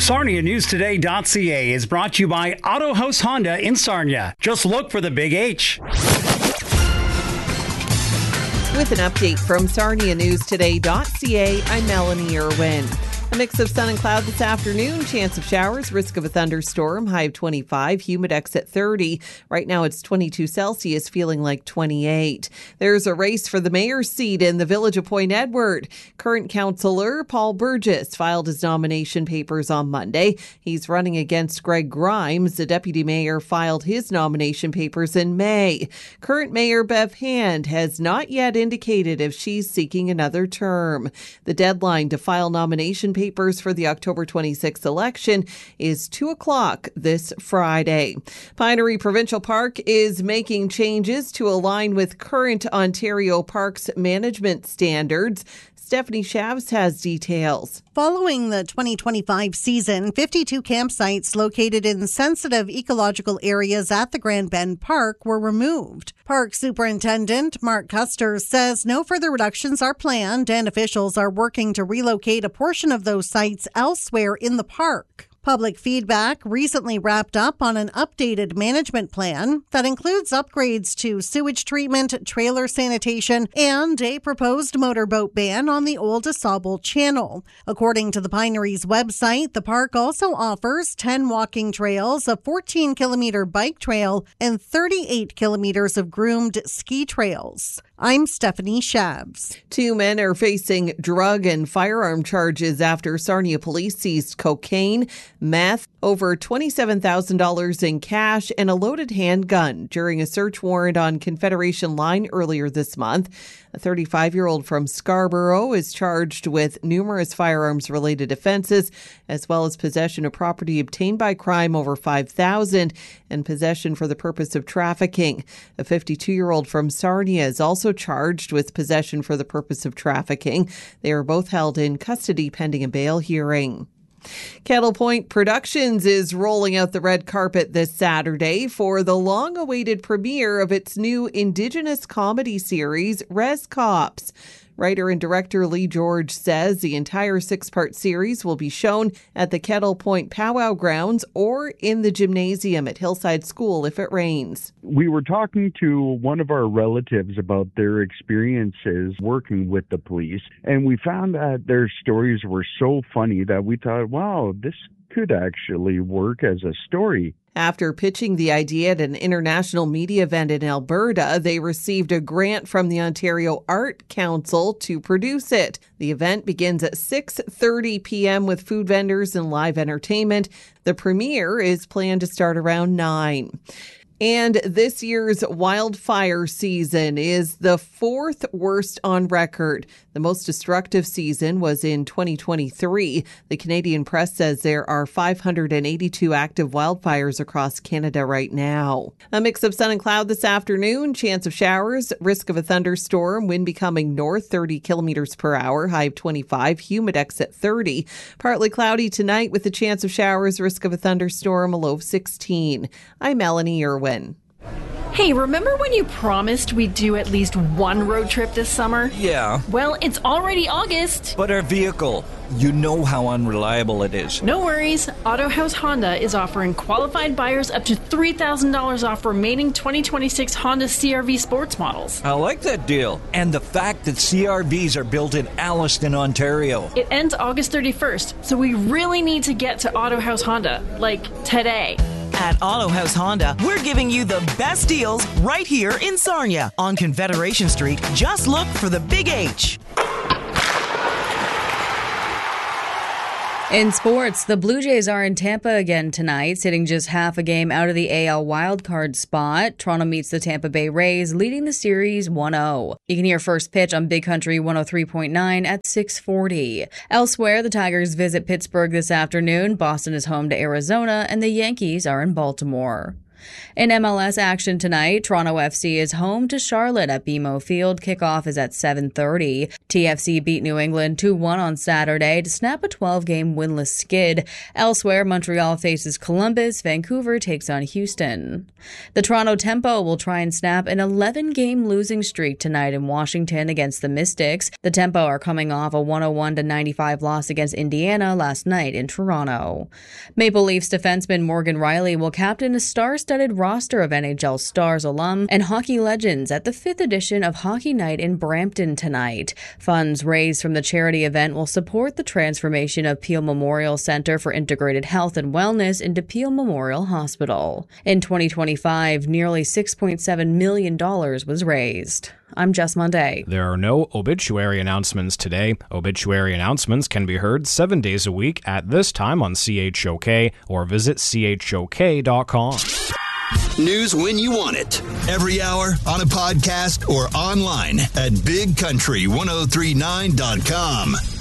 SarniaNewsToday.ca is brought to you by Auto House Honda in Sarnia. Just look for the big H. With an update from SarniaNewsToday.ca, I'm Melanie Irwin. A mix of sun and cloud this afternoon. Chance of showers, risk of a thunderstorm, high of 25, humidex at 30. Right now it's 22 Celsius, feeling like 28. There's a race for the mayor's seat in the village of Point Edward. Current councillor Paul Burgess filed his nomination papers on Monday. He's running against Greg Grimes. The deputy mayor filed his nomination papers in May. Current mayor Bev Hand has not yet indicated if she's seeking another term. The deadline to file nomination papers for the October 26th election is 2 o'clock this Friday. Pinery Provincial Park is making changes to align with current Ontario Parks management standards. Stephanie Shavs has details. Following the 2025 season, 52 campsites located in sensitive ecological areas at the Grand Bend Park were removed. Park Superintendent Mark Custer says no further reductions are planned and officials are working to relocate a portion of those sites elsewhere in the park. Public feedback recently wrapped up on an updated management plan that includes upgrades to sewage treatment, trailer sanitation, and a proposed motorboat ban on the Old DuSable Channel. According to the Pinery's website, the park also offers 10 walking trails, a 14-kilometer bike trail, and 38 kilometers of groomed ski trails. I'm Stephanie Shabs. 2 men are facing drug and firearm charges after Sarnia police seized cocaine, meth, over $27,000 in cash, and a loaded handgun during a search warrant on Confederation Line earlier this month. A 35-year-old from Scarborough is charged with numerous firearms-related offenses, as well as possession of property obtained by crime over $5,000 and possession for the purpose of trafficking. A 52-year-old from Sarnia is also charged with possession for the purpose of trafficking. They are both held in custody pending a bail hearing. Kettle Point Productions is rolling out the red carpet this Saturday for the long-awaited premiere of its new Indigenous comedy series, Res Cops. Writer and director Lee George says the entire 6-part series will be shown at the Kettle Point Powwow Grounds or in the gymnasium at Hillside School if it rains. We were talking to one of our relatives about their experiences working with the police, and we found that their stories were so funny that we thought, wow, this could actually work as a story. After pitching the idea at an international media event in Alberta, they received a grant from the Ontario Art Council to produce it. The event begins at 6:30 p.m. with food vendors and live entertainment. The premiere is planned to start around 9. And this year's wildfire season is the 4th worst on record. The most destructive season was in 2023. The Canadian Press says there are 582 active wildfires across Canada right now. A mix of sun and cloud this afternoon, chance of showers, risk of a thunderstorm, wind becoming north 30 kilometers per hour, high of 25, humidex at 30. Partly cloudy tonight with the chance of showers, risk of a thunderstorm, a low of 16. I'm Melanie Irwin. Hey, remember when you promised we'd do at least one road trip this summer? Yeah. Well, it's already August. But our vehicle, you know how unreliable it is. No worries. Auto House Honda is offering qualified buyers up to $3,000 off remaining 2026 Honda CR-V sports models. I like that deal. And the fact that CR-Vs are built in Alliston, Ontario. It ends August 31st, so we really need to get to Auto House Honda, like today. At Auto House Honda, we're giving you the best deals right here in Sarnia on Confederation Street. Just look for the Big H. In sports, the Blue Jays are in Tampa again tonight, sitting just half a game out of the AL wildcard spot. Toronto meets the Tampa Bay Rays, leading the series 1-0. You can hear First Pitch on Big Country 103.9 at 6:40. Elsewhere, the Tigers visit Pittsburgh this afternoon. Boston is home to Arizona, and the Yankees are in Baltimore. In MLS action tonight, Toronto FC is home to Charlotte at BMO Field. Kickoff is at 7:30. TFC beat New England 2-1 on Saturday to snap a 12-game winless skid. Elsewhere, Montreal faces Columbus. Vancouver takes on Houston. The Toronto Tempo will try and snap an 11-game losing streak tonight in Washington against the Mystics. The Tempo are coming off a 101-95 loss against Indiana last night in Toronto. Maple Leafs defenseman Morgan Rielly will captain a star-studded roster of NHL Stars alum and hockey legends at the 5th edition of Hockey Night in Brampton tonight. Funds raised from the charity event will support the transformation of Peel Memorial Center for Integrated Health and Wellness into Peel Memorial Hospital. In 2025, nearly $6.7 million was raised. I'm Jess Monday. There are no obituary announcements today. Obituary announcements can be heard 7 days a week at this time on CHOK or visit chok.com. News when you want it. Every hour, on a podcast, or online at bigcountry1039.com.